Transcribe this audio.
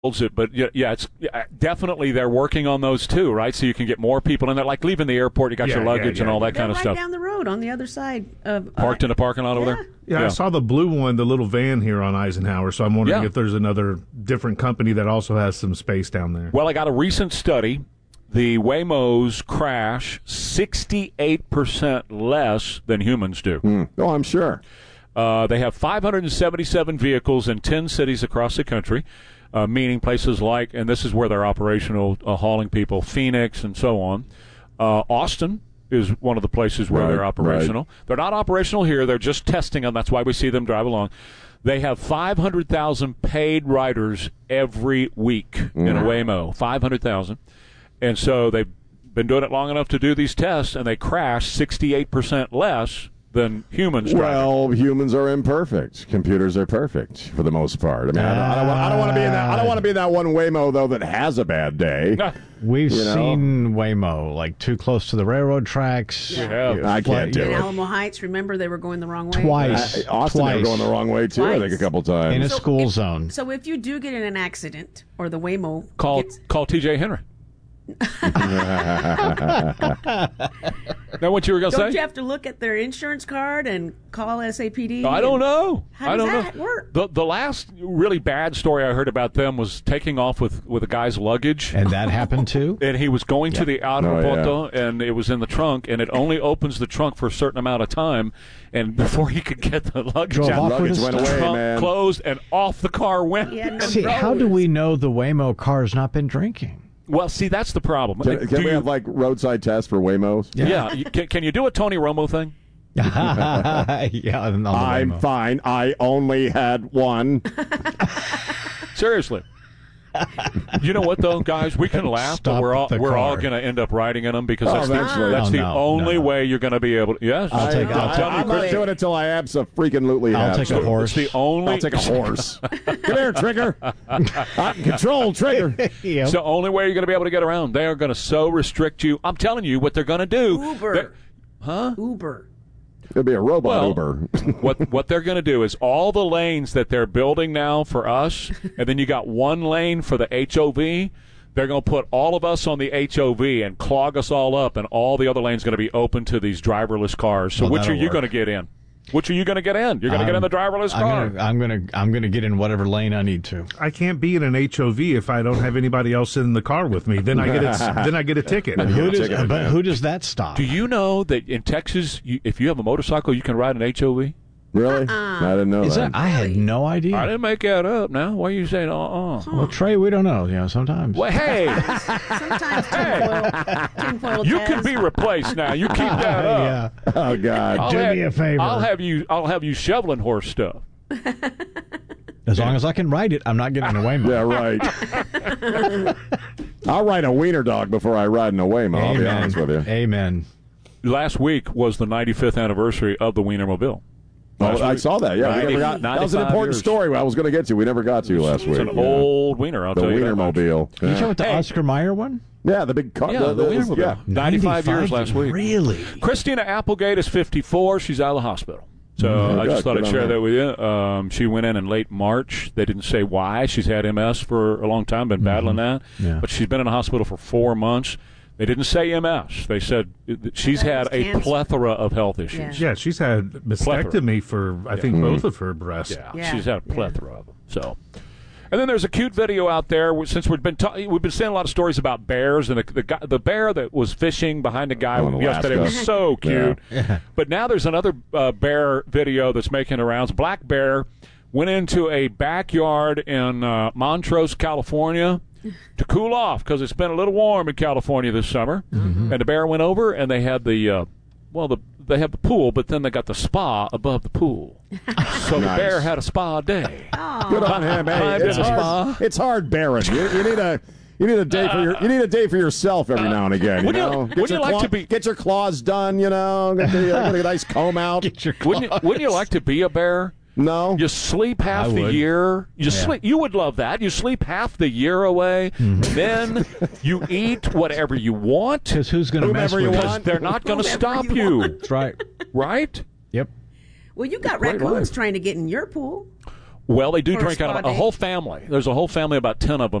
it, but it's definitely they're working on those too, right? So you can get more people in there, like leaving the airport. You got your luggage and all that kind of stuff. Down the road on the other side of parked in the parking lot over there. Yeah, I saw the blue one, the little van here on Eisenhower. So I'm wondering if there's another different company that also has some space down there. Well, I got a recent study. The Waymos crash 68% less than humans do. Oh, I'm sure. They have 577 vehicles in 10 cities across the country. Meaning places like, and this is where they're operational, hauling people, Phoenix and so on. Austin is one of the places where they're operational. Right. They're not operational here. They're just testing them. That's why we see them drive along. They have 500,000 paid riders every week in a Waymo, 500,000. And so they've been doing it long enough to do these tests, and they crash 68% less than humans. Well, humans are imperfect. Computers are perfect for the most part. I mean, I don't want to be in that. I don't want to be in that one Waymo though that has a bad day. We've seen Waymo like too close to the railroad tracks. Yeah, I can't do it. In Alamo Heights, remember they were going the wrong way twice. Austin, they were going the wrong way too. I think a couple times in a school zone. So if you do get in an accident or the Waymo, call T.J. Henry. Now, what you were going to say? Don't you have to look at their insurance card and call SAPD? I don't know. How does that work? The last really bad story I heard about them was taking off with a guy's luggage. And that happened too? And he was going to the aeroporto, and it was in the trunk, and it only opens the trunk for a certain amount of time. And before he could get the luggage out, the luggage went away, trunk man. Closed, and off the car went. See, how do we know the Waymo car's not been drinking? Well, see, that's the problem. Can we have, like, roadside tests for Waymos? Yeah. Can you do a Tony Romo thing? I'm fine. I only had one. Seriously. You know what, though, guys? We can laugh, but we're all going to end up riding in them because that's the only way you're going to be able to. Yes. I'm not doing it until I absolutely have. I'll take a horse. It's the only. I'll take a horse. Come here, Trigger. Control, Trigger. Yep. It's the only way you're going to be able to get around. They are going to so restrict you. I'm telling you what they're going to do. Uber. Uber. It'll be a robot Uber. what they're going to do is all the lanes that they're building now for us, and then you got one lane for the HOV. They're going to put all of us on the HOV and clog us all up, and all the other lanes going to be open to these driverless cars. So which are you going to get in? Which are you going to get in? You're going to get in the driverless car. I'm going to get in whatever lane I need to. I can't be in an HOV if I don't have anybody else in the car with me. Then I get a ticket. Who does that stop? Do you know that in Texas, if you have a motorcycle, you can ride an HOV? Really? I didn't know that. I had no idea. I didn't make that up. Now, why are you saying Well, Trey, we don't know. Sometimes. Well, hey, sometimes tinfoil you can be replaced now. You keep that up. Yeah. Oh God, do me a favor. I'll have you shoveling horse stuff. As long as I can ride it, I'm not getting a Waymo. Yeah, right. I'll ride a wiener dog before I ride in a Waymo. I'll be honest with you. Amen. Last week was the 95th anniversary of the Wienermobile. I saw that. Yeah, that was an important story I was going to get to. We never got to last week. It's an old wiener. I'll tell you that. The Wienermobile. You talking about the Oscar Mayer one? Yeah, the big car. Yeah, the Wienermobile. Yeah. 95 years last week. Really? Christina Applegate is 54. She's out of the hospital. So I just thought I'd share that with you. She went in late March. They didn't say why. She's had MS for a long time, been battling that. Yeah. But she's been in the hospital for 4 months. They didn't say MS. They said she's had a plethora of health issues. Yeah, she's had mastectomy for, I think, both of her breasts. Yeah, she's had a plethora of them. So, and then there's a cute video out there. Since we've been seeing a lot of stories about bears, and the bear that was fishing behind the guy yesterday was so cute. Yeah. But now there's another bear video that's making the rounds. Black bear went into a backyard in Montrose, California, to cool off because it's been a little warm in California this summer. Mm-hmm. And the bear went over, and they had they have the pool, but then they got the spa above the pool. So the bear had a spa day. Good on him. Hey, it's hard bearing. You need a day for yourself every now and again. Get your claws done? Get a nice comb out. Wouldn't you like to be a bear? No. You sleep half the year. You would love that. You sleep half the year away. Mm-hmm. Then you eat whatever you want. Because who's going to mess with you? Because they're not going to stop you. That's right. Right? Yep. Well, you got raccoons trying to get in your pool. Well, they do drink out of a whole family. There's a whole family, about 10 of them.